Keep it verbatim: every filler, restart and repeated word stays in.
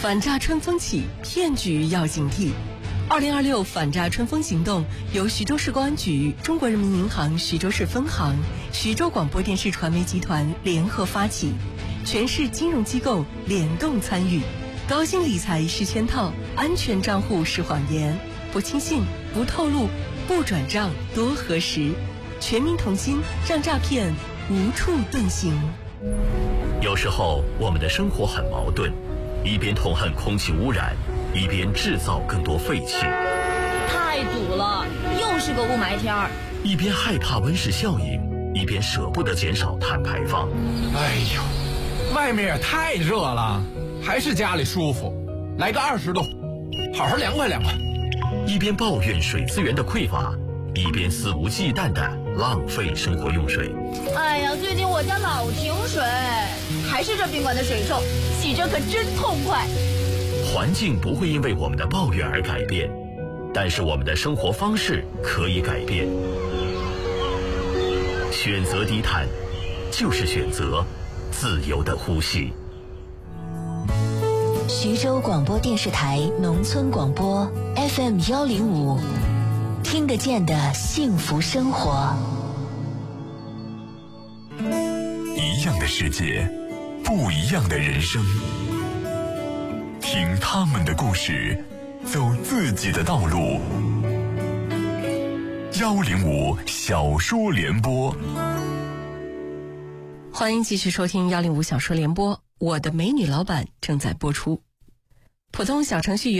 反诈春风起，骗局要警惕。二零二六反诈春风行动由徐州市公安局、中国人民银行徐州市分行、徐州广播电视传媒集团联合发起，全市金融机构联动参与。高薪理财是圈套，安全账户是谎言，不轻信，不透露，不转账，多核实。全民同心，让诈骗无处遁形。 有时候我们的生活很矛盾，一边痛恨空气污染，一边制造更多废气。 太堵了，又是个雾霾天儿。 一边害怕温室效应，一边舍不得减少碳排放。 哎呦，外面也太热了，还是家里舒服。来个二十度，好好凉快凉快。 一边抱怨水资源的匮乏，一边肆无忌惮地浪费生活用水。 哎呀，最近我家老停水，还是这宾馆的水臭，洗着可真痛快。 环境不会因为我们的抱怨而改变，但是我们的生活方式可以改变。选择低碳，就是选择自由的呼吸。 徐州广播电视台农村广播 F M 幺零五，听得见的幸福生活。 一样的世界，不一样的人生。听他们的故事，走自己的道路。幺零五小说联播， 欢迎继续收听幺零五小说联播。我的美女老板正在播出。普通小程序